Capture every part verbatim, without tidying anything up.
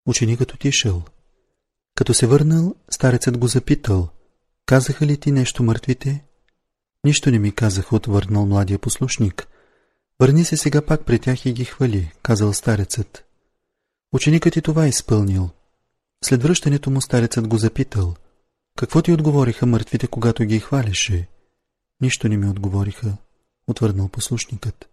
Ученикът отишъл. Като се върнал, старецът го запитал: казаха ли ти нещо мъртвите? Нищо не ми казаха, отвърнал младия послушник. Върни се сега пак при тях и ги хвали, казал старецът. Ученикът и това изпълнил. След връщането му старецът го запитал: какво ти отговориха мъртвите, когато ги хвалеше? Нищо не ми отговориха, отвърнал послушникът.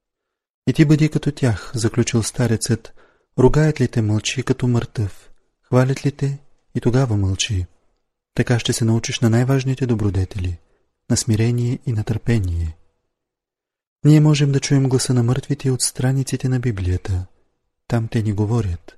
И ти бъди като тях, заключил старецът. Ругаят ли те, мълчи като мъртъв. Хвалят ли те, и тогава мълчи. Така ще се научиш на най-важните добродетели, на смирение и на търпение. Ние можем да чуем гласа на мъртвите от страниците на Библията. Там те ни говорят.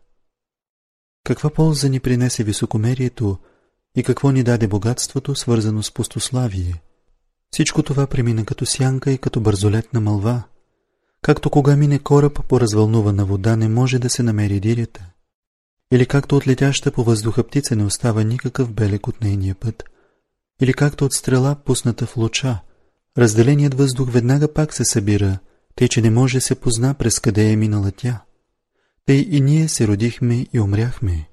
Каква полза ни принесе високомерието и какво ни даде богатството, свързано с пустославие? Всичко това премина като сянка и като бързолетна мълва. Както кога мине кораб по развълнувана вода, не може да се намери дирята. Или както от летяща по въздуха птица не остава никакъв белег от нейния път. Или както от стрела, пусната в луча, разделеният въздух веднага пак се събира, тъй че не може се позна през къде е минала тя. Тъй и ние се родихме и умряхме.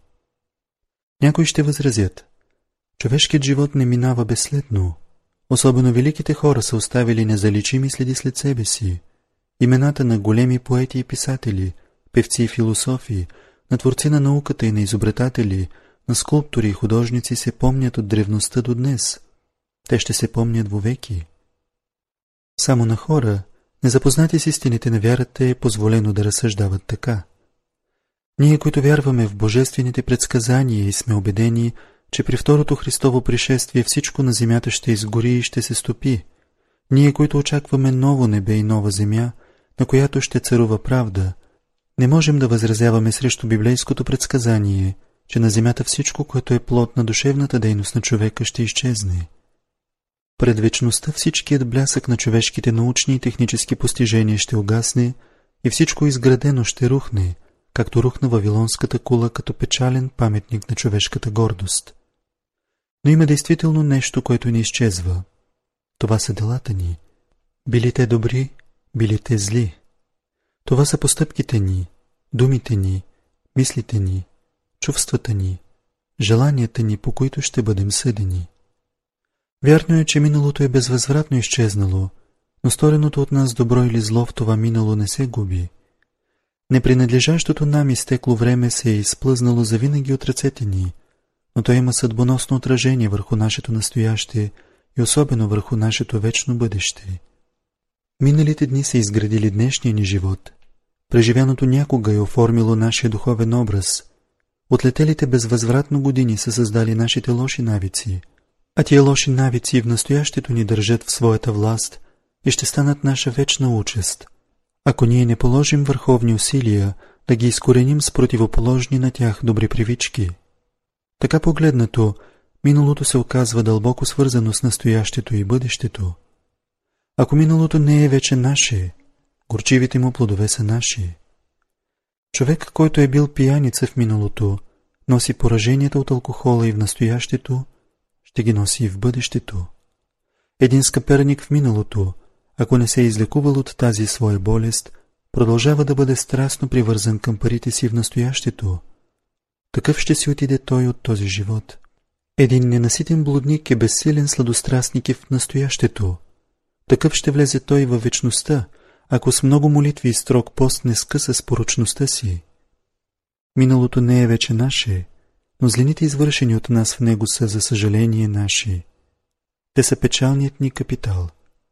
Някои ще възразят: човешкият живот не минава безследно. Особено великите хора са оставили незаличими следи след себе си. Имената на големи поети и писатели, певци и философи, на творци на науката и на изобретатели, на скулптори и художници се помнят от древността до днес. Те ще се помнят вовеки. Само на хора, незапознати с истините на вярата, е позволено да разсъждават така. Ние, които вярваме в божествените предсказания и сме убедени, че при второто Христово пришествие всичко на земята ще изгори и ще се стопи, ние, които очакваме ново небе и нова земя, на която ще царува правда, не можем да възразяваме срещу библейското предсказание, че на земята всичко, което е плод на душевната дейност на човека, ще изчезне. Пред вечността всичкият блясък на човешките научни и технически постижения ще угасне и всичко изградено ще рухне, както рухна Вавилонската кула като печален паметник на човешката гордост. Но има действително нещо, което не изчезва. Това са делата ни. Били те добри, били те зли. Това са постъпките ни, думите ни, мислите ни, чувствата ни, желанията ни, по които ще бъдем съдени. Вярно е, че миналото е безвъзвратно изчезнало, но стореното от нас добро или зло в това минало не се губи. Непринадлежащото нам изтекло време се е изплъзнало завинаги от ръцете ни, но то има съдбоносно отражение върху нашето настояще и особено върху нашето вечно бъдеще. Миналите дни са изградили днешния ни живот. Преживяното някога е оформило нашия духовен образ. Отлетелите безвъзвратно години са създали нашите лоши навици, а тия лоши навици в настоящето ни държат в своята власт и ще станат наша вечна участ, ако ние не положим върховни усилия да ги изкореним с противоположни на тях добри привички. Така погледнато, миналото се оказва дълбоко свързано с настоящето и бъдещето. Ако миналото не е вече наше, горчивите му плодове са наши. Човек, който е бил пияница в миналото, носи пораженията от алкохола и в настоящето, ще ги носи и в бъдещето. Един скъперник в миналото, ако не се е излекувал от тази своя болест, продължава да бъде страстно привързан към парите си в настоящето. Такъв ще си отиде той от този живот. Един ненаситен блудник е безсилен сладострастник и в настоящето. Такъв ще влезе той във вечността, ако с много молитви и строг пост не скъса с порочността си. Миналото не е вече наше, но злините, извършени от нас в него, са за съжаление наши. Те са печалният ни капитал.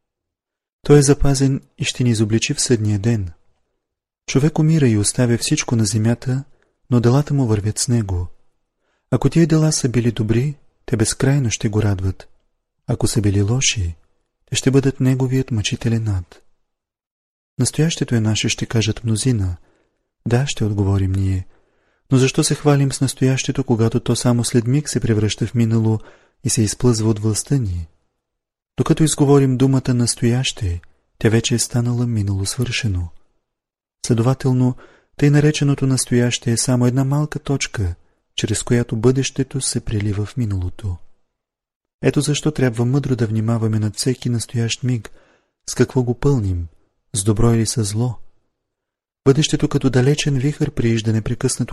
Той е запазен и ще ни изобличи в съдния ден. Човек умира и оставя всичко на земята, но делата му вървят с него. Ако тия дела са били добри, те безкрайно ще го радват. Ако са били лоши, те ще бъдат неговият мъчителен ад. Настоящето е наше, ще кажат мнозина. Да, ще отговорим ние. Но защо се хвалим с настоящето, когато то само след миг се превръща в минало и се изплъзва от властта ни? Докато изговорим думата настояще, тя вече е станала минало свършено. Следователно, тъй нареченото настояще е само една малка точка, чрез която бъдещето се прелива в миналото. Ето защо трябва мъдро да внимаваме над всеки настоящ миг, с какво го пълним, с добро или с зло. Бъдещето като далечен вихър приижда непрекъснато